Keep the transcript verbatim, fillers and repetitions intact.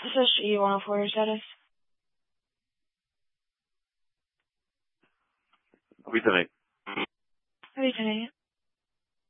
This is you want for your status? Avísame.